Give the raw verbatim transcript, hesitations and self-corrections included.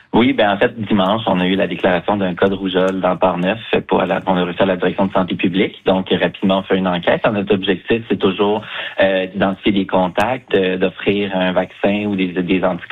Oui, ben en fait, dimanche, on a eu la déclaration d'un cas de rougeole dans Port-Neuf. Pour la, on a reçu à la direction de santé publique. Donc, rapidement, on fait une enquête. Notre objectif, c'est toujours euh, d'identifier des contacts, euh, d'offrir un vaccin ou des, des anticorps